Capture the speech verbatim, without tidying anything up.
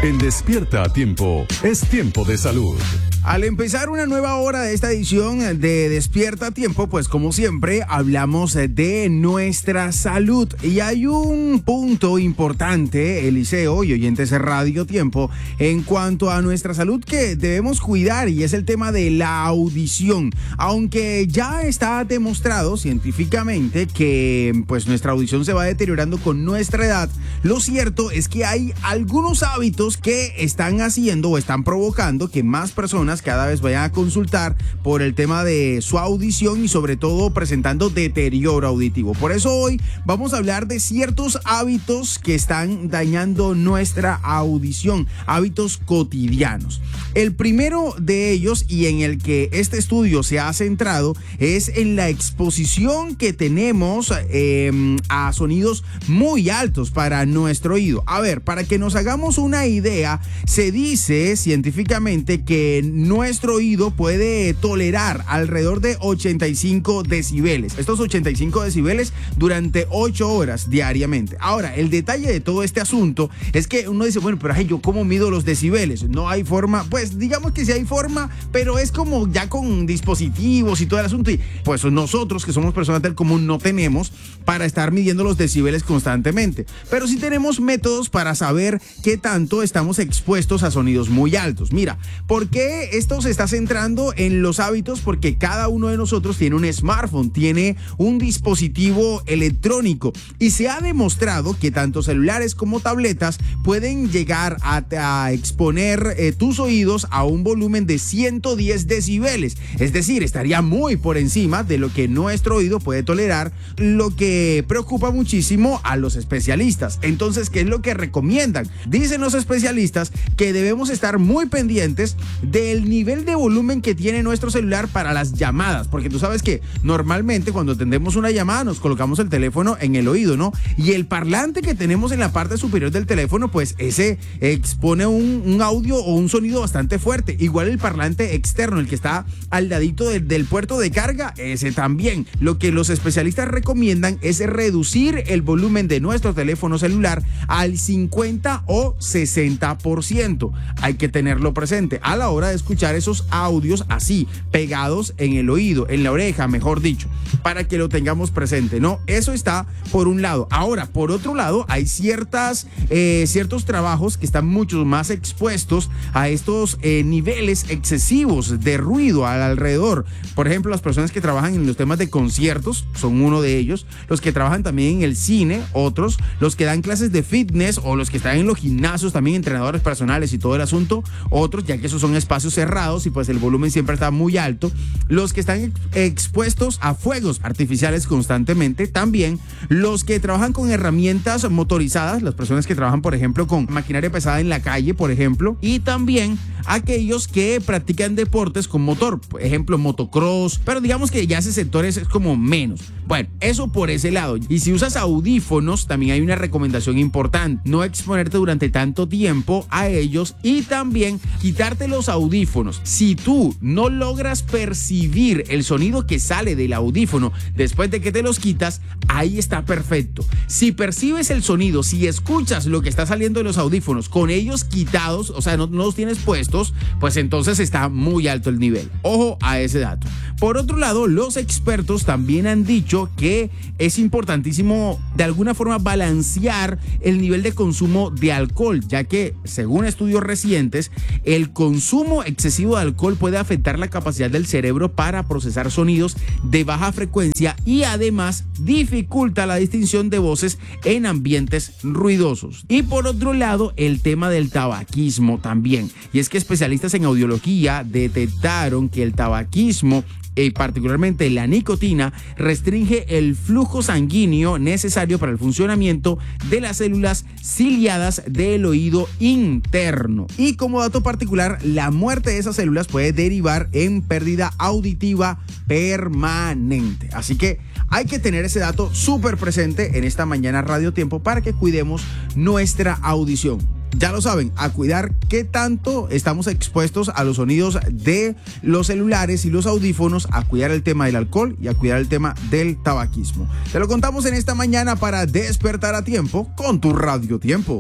En Despierta a Tiempo, es tiempo de salud. Al empezar una nueva hora de esta edición de Despierta a Tiempo, pues como siempre hablamos de nuestra salud. Y hay un punto importante, Eliseo y oyentes de Radio Tiempo, en cuanto a nuestra salud que debemos cuidar, y es el tema de la audición. Aunque ya está demostrado científicamente que pues nuestra audición se va deteriorando con nuestra edad, lo cierto es que hay algunos hábitos que están haciendo o están provocando que más personas cada vez vayan a consultar por el tema de su audición y sobre todo presentando deterioro auditivo. Por eso hoy vamos a hablar de ciertos hábitos que están dañando nuestra audición, hábitos cotidianos. El primero de ellos, y en el que este estudio se ha centrado, es en la exposición que tenemos eh, a sonidos muy altos para nuestro oído. A ver, para que nos hagamos una idea, se dice científicamente que nuestro oído puede tolerar alrededor de ochenta y cinco decibeles. Estos ochenta y cinco decibeles durante ocho horas diariamente. Ahora, el detalle de todo este asunto es que uno dice, bueno, pero ay, ¿yo cómo mido los decibeles? No hay forma. Pues digamos que sí hay forma, pero es como ya con dispositivos y todo el asunto. Y pues nosotros, que somos personas del común, no tenemos para estar midiendo los decibeles constantemente. Pero sí tenemos métodos para saber qué tanto estamos expuestos a sonidos muy altos. Mira, ¿por qué esto se está centrando en los hábitos? Porque cada uno de nosotros tiene un smartphone, tiene un dispositivo electrónico, y se ha demostrado que tanto celulares como tabletas pueden llegar a, a exponer eh, tus oídos a un volumen de ciento diez decibeles. Es decir, estaría muy por encima de lo que nuestro oído puede tolerar, lo que preocupa muchísimo a los especialistas. Entonces, ¿qué es lo que recomiendan? Dicen los especialistas que debemos estar muy pendientes del nivel de volumen que tiene nuestro celular para las llamadas, porque tú sabes que normalmente cuando atendemos una llamada nos colocamos el teléfono en el oído, ¿no? Y el parlante que tenemos en la parte superior del teléfono, pues ese expone un, un audio o un sonido bastante fuerte. Igual el parlante externo, el que está al ladito de, del puerto de carga, ese también. Lo que los especialistas recomiendan es reducir el volumen de nuestro teléfono celular al cincuenta o sesenta por ciento. Hay que tenerlo presente a la hora de escuchar esos audios así, pegados en el oído, en la oreja, mejor dicho, para que lo tengamos presente, ¿no? Eso está por un lado. Ahora, por otro lado, hay ciertas, eh, ciertos trabajos que están mucho más expuestos a estos eh, niveles excesivos de ruido al alrededor. Por ejemplo, las personas que trabajan en los temas de conciertos son uno de ellos, los que trabajan también en el cine, otros, los que dan clases de fitness o los que están en los gimnasios, también entrenadores personales y todo el asunto, otros, ya que esos son espacios cerrados y pues el volumen siempre está muy alto, los que están ex- expuestos a fuegos artificiales constantemente, también los que trabajan con herramientas motorizadas, las personas que trabajan, por ejemplo, con maquinaria pesada en la calle, por ejemplo, y también aquellos que practican deportes con motor, por ejemplo, motocross, pero digamos que ya ese sector es como menos. Bueno, eso por ese lado. Y si usas audífonos, también hay una recomendación importante: no exponerte durante tanto tiempo a ellos, y también quitarte los audífonos. Si tú no logras percibir el sonido que sale del audífono después de que te los quitas, ahí está perfecto. Si percibes el sonido, si escuchas lo que está saliendo de los audífonos con ellos quitados, o sea, no, no los tienes puestos, pues entonces está muy alto el nivel. Ojo a ese dato. Por otro lado, los expertos también han dicho que es importantísimo de alguna forma balancear el nivel de consumo de alcohol, ya que según estudios recientes, el consumo excesivo de alcohol puede afectar la capacidad del cerebro para procesar sonidos de baja frecuencia y además dificulta la distinción de voces en ambientes ruidosos. Y por otro lado, el tema del tabaquismo también. Y es que especialistas en audiología detectaron que el tabaquismo, y particularmente la nicotina, restringe el flujo sanguíneo necesario para el funcionamiento de las células ciliadas del oído interno. Y como dato particular, la muerte de esas células puede derivar en pérdida auditiva permanente. Así que hay que tener ese dato súper presente en esta mañana Radio Tiempo para que cuidemos nuestra audición. Ya lo saben, a cuidar qué tanto estamos expuestos a los sonidos de los celulares y los audífonos, a cuidar el tema del alcohol y a cuidar el tema del tabaquismo. Te lo contamos en esta mañana para despertar a tiempo con tu Radio Tiempo.